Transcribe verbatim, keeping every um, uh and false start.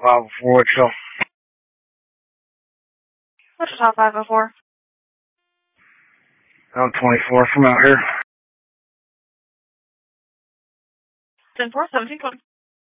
five oh four, what's up? What's the top five oh four? I'm twenty-four from out here. ten four, seventeen twenty.